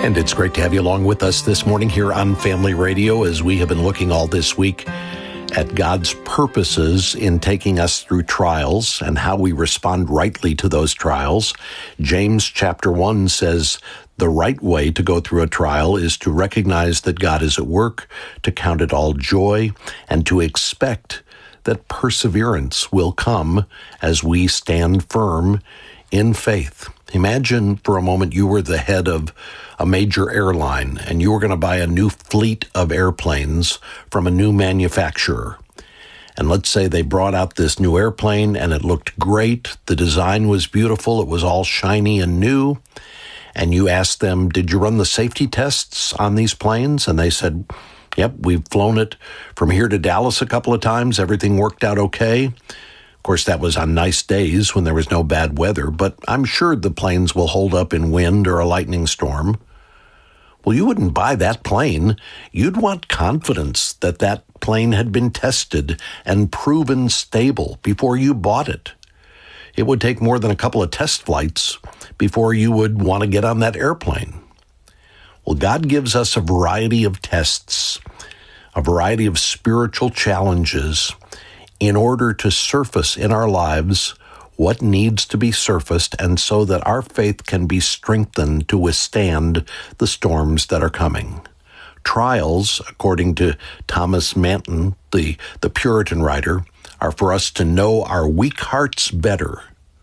And it's great to have you along with us this morning here on Family Radio as we have been looking all this week at God's purposes in taking us through trials and how we respond rightly to those trials. James chapter 1 says the right way to go through a trial is to recognize that God is at work, to count it all joy, and to expect that perseverance will come as we stand firm in faith. Imagine for a moment you were the head of a major airline and you were going to buy a new fleet of airplanes from a new manufacturer. And let's say they brought out this new airplane and it looked great. The design was beautiful. It was all shiny and new. And you asked them, did you run the safety tests on these planes? And they said, yep, we've flown it from here to Dallas a couple of times. Everything worked out okay. Of course, that was on nice days when there was no bad weather, but I'm sure the planes will hold up in wind or a lightning storm. Well, you wouldn't buy that plane. You'd want confidence that that plane had been tested and proven stable before you bought it. It would take more than a couple of test flights before you would want to get on that airplane. Well, God gives us a variety of tests, a variety of spiritual challenges in order to surface in our lives what needs to be surfaced and so that our faith can be strengthened to withstand the storms that are coming. Trials, according to Thomas Manton, the Puritan writer, are for us to know our weak hearts better.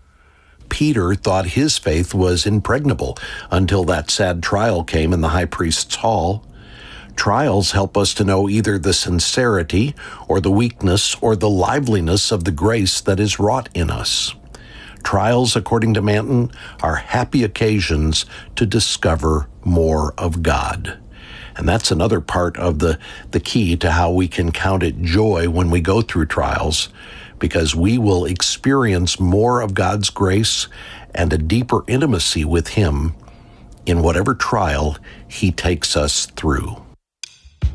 Peter thought his faith was impregnable until that sad trial came in the high priest's hall. Trials help us to know either the sincerity or the weakness or the liveliness of the grace that is wrought in us. Trials, according to Manton, are happy occasions to discover more of God. And that's another part of the key to how we can count it joy when we go through trials, because we will experience more of God's grace and a deeper intimacy with Him in whatever trial He takes us through.